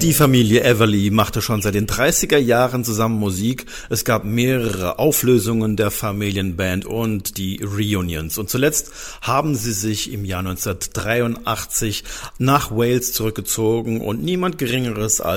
Die Familie Everly machte schon seit den 30er Jahren zusammen Musik. Es gab mehrere Auflösungen der Familienband und die Reunions. Und zuletzt haben sie sich im Jahr 1983 nach Wales zurückgezogen und niemand Geringeres als